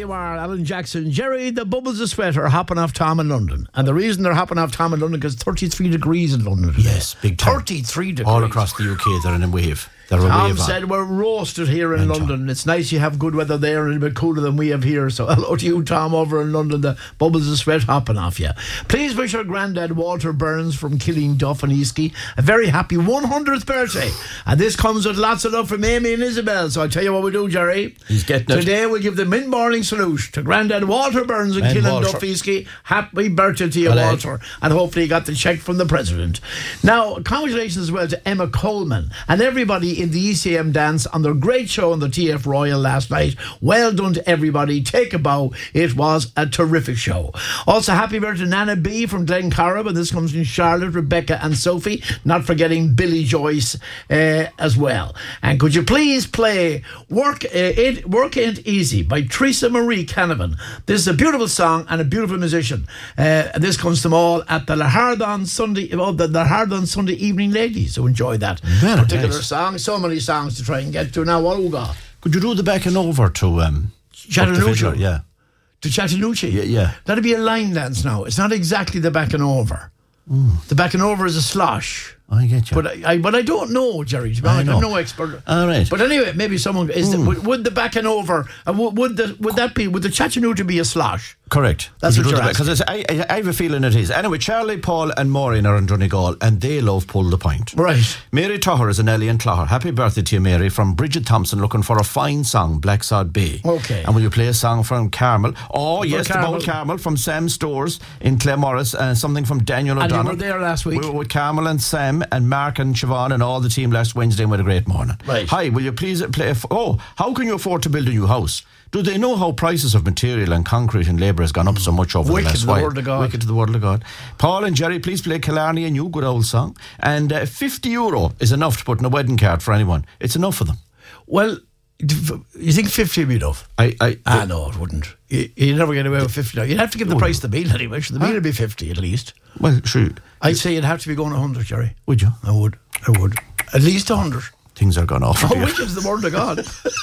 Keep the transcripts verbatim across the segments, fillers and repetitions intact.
you are, Alan Jackson. Jerry, the bubbles of sweat are hopping off Tom in London. And the reason they're hopping off Tom in London is thirty-three degrees in London today. Yes, big time. thirty-three degrees. All across the U K, they're in a wave. They're a Tom wave said on. we're roasted here in And London. Tom. It's nice you have good weather there and a bit cooler than we have here. So hello to you, Tom, over in London. The bubbles of sweat hopping off you. Please wish our granddad Walter Burns from Killingduff and Easky a very happy one hundredth birthday. And this comes with lots of love from Amy and Isabel. So I'll tell you what we do, Jerry. He's getting it. Today we'll give the mid-morning salute to granddad Walter Burns in And Killingduff, Walter. Easky. Happy birthday to you, Well, Walter. And hopefully you got the cheque from the president. Now, congratulations as well to Emma Coleman and everybody in the E C M dance on their great show on the T F Royal last night. Well done to everybody. Take a bow. It was a terrific show. Also, happy birthday to Nana B from Glencorrib, and this comes from Charlotte, Rebecca and Sophie. Not forgetting Billy Joyce uh, as well. And could you please play Work uh, It Work Ain't Easy by Teresa Marie Canavan. This is a beautiful song and a beautiful musician. Uh, and this comes to them all at the Lahardon Sunday, oh, the Lahardon Sunday Evening Ladies. So enjoy that Very particular nice. song. So many songs to try and get to. Now, what have we got? Could you do the back and over to um, Chattanooga? Up the Fiddler? Yeah. To Chattanooga? Yeah, yeah. That'd be a line dance now. It's not exactly the back and over. Mm. The back and over is a slosh. I get you. But I, I, but I don't know, Jerry. To be honest, know. I'm no expert. All right. But anyway, maybe someone is. The, Mm. would, would the back and over? Uh, would, would the would that be? Would the Chattanooga be a slosh? Correct. That's Could what you you're do the- 'cause it's- I, I, I have a feeling it is. Anyway, Charlie, Paul and Maureen are in Donegal and they love Pull the Point. Right. Mary Toher is an Ellie and Clogher. Happy birthday to you, Mary, from Bridget Thompson, looking for a fine song, Black Sod Bay. Okay. And will you play a song from Carmel? Oh, yes, the Carmel. Bold Carmel from Sam Stores in Claremorris, and something from Daniel And you O'Donnell. were there last week. We were with Carmel and Sam and Mark and Siobhan and all the team last Wednesday and we had a great morning. Right. Hi, will you please play... A f- oh, how can you afford to build a new house? Do they know how prices of material and concrete and labour has gone up so much over Wicked the last to the while? word of God. Wicked to the word of God. Paul and Jerry, please play Killarney, a new good old song. And uh, fifty euro is enough to put in a wedding card for anyone. It's enough for them. Well, you think fifty would be enough? I, I, Ah, no, it wouldn't. You, you'd never get away with fifty. Now. You'd have to give the price of the meal anyway. So the meal would be fifty at least. Well, sure. I'd say you'd have to be going one hundred, Jerry. Would you? I would. I would. At least one hundred. Things are gone off. Oh, which is the word of God.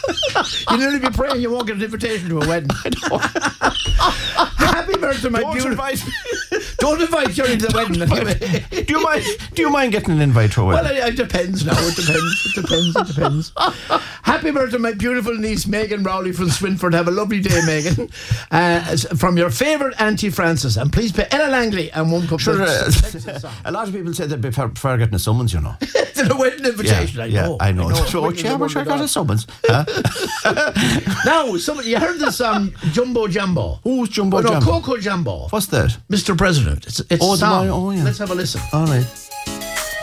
You'd nearly be praying you won't get an invitation to a wedding. Happy birthday, my Don't beautiful. invite me. Don't invite Jerry to the wedding anyway. Do you mind? Do you mind getting an invite to a Well, wedding? it, it depends now. It depends. It depends. It depends. Happy birthday, my beautiful niece, Megan Rowley from Swinford. Have a lovely day, Megan. Uh, from your favourite Auntie Frances. And please play Ella Langley and one cup Sure, of uh, Texas song. a lot of people say they'd be prefer prefer getting a summons, you know. To the wedding invitation. I yeah, know. I know. So, Wicked yeah, the wish word I of got God. a summons. Huh? Now, some, you heard this song, Jumbo Jumbo. Who's Jumbo oh, no, Jumbo? Coco Jumbo. What's that? Mister President. It's, it's Oh, a the song. one- oh, yeah. Let's have a listen. All right.